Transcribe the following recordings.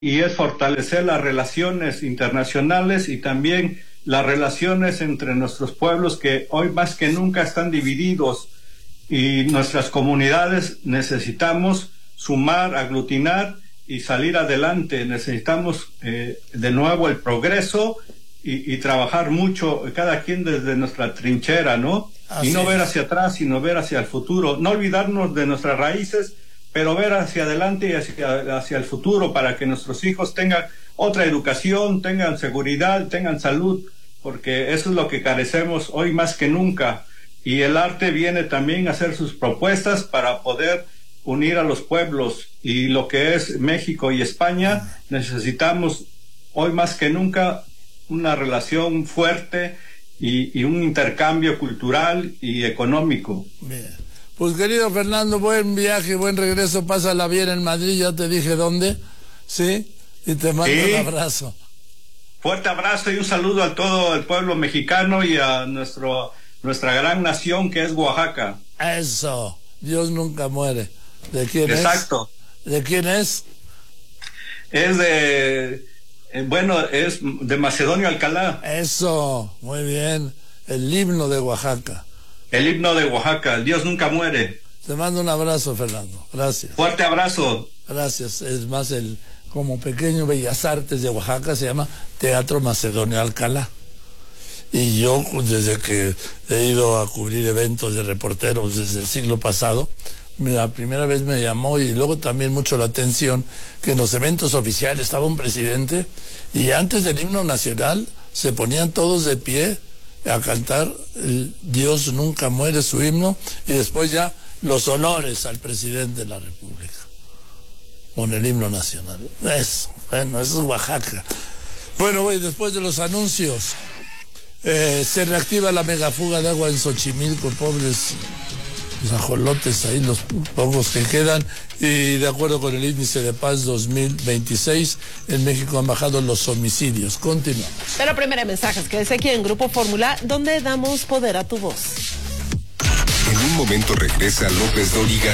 y es fortalecer las relaciones internacionales y también las relaciones entre nuestros pueblos que hoy más que nunca están divididos, y nuestras comunidades necesitamos sumar, aglutinar y salir adelante. Necesitamos de nuevo el progreso y trabajar mucho, cada quien desde nuestra trinchera, ¿no? Así y no ver es. hacia atrás, sino ver hacia el futuro. No olvidarnos de nuestras raíces, pero ver hacia adelante y hacia el futuro para que nuestros hijos tengan otra educación, tengan seguridad, tengan salud, porque eso es lo que carecemos hoy más que nunca. Y el arte viene también a hacer sus propuestas para poder unir a los pueblos, y lo que es México y España, necesitamos hoy más que nunca una relación fuerte y un intercambio cultural y económico. Bien. Pues querido Fernando, buen viaje, buen regreso, pásala bien en Madrid, ya te dije dónde, ¿sí? Y te mando un abrazo. Fuerte abrazo y un saludo a todo el pueblo mexicano y a nuestra gran nación que es Oaxaca. Eso, Dios nunca muere. ¿De quién es? Exacto. ¿De quién es? Es es de Macedonio Alcalá. Eso, muy bien, el himno de Oaxaca. El himno de Oaxaca, Dios nunca muere. Te mando un abrazo, Fernando, gracias. Fuerte abrazo. Gracias, es más, como pequeño Bellas Artes de Oaxaca se llama Teatro Macedonio Alcalá. Y yo, desde que he ido a cubrir eventos de reporteros desde el siglo pasado, la primera vez me llamó, y luego también mucho la atención, que en los eventos oficiales estaba un presidente y antes del himno nacional se ponían todos de pie a cantar el Dios nunca muere, su himno, y después ya los honores al presidente de la República con el himno nacional. Eso es Oaxaca. Bueno, después de los anuncios, se reactiva la megafuga de agua en Xochimilco, pobres los ajolotes ahí, los pocos que quedan, y de acuerdo con el índice de paz 2026, en México han bajado los homicidios. Continuamos. Pero primero mensajes, quédese aquí en Grupo Fórmula, donde damos poder a tu voz. En un momento regresa López Dóriga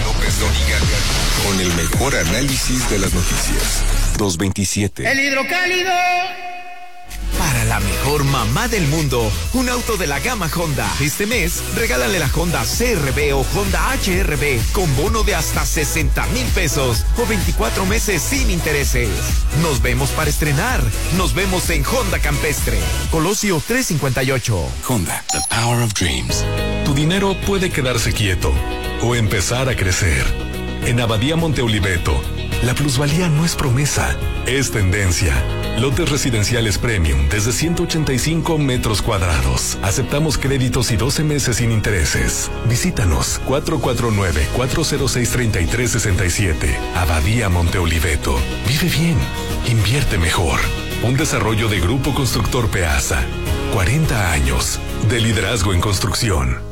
con el mejor análisis de las noticias. 227. El hidrocálido. Para la mejor mamá del mundo, un auto de la gama Honda. Este mes, regálale la Honda CR-V o Honda HR-V con bono de hasta 60,000 pesos o 24 meses sin intereses. Nos vemos para estrenar. Nos vemos en Honda Campestre. Colosio 358. Honda, the power of dreams. Tu dinero puede quedarse quieto o empezar a crecer. En Abadía Monte Oliveto, la plusvalía no es promesa, es tendencia. Lotes residenciales premium desde 185 metros cuadrados. Aceptamos créditos y 12 meses sin intereses. Visítanos 449-406-3367. Abadía Monte Oliveto. Vive bien. Invierte mejor. Un desarrollo de Grupo Constructor Peasa. 40 años de liderazgo en construcción.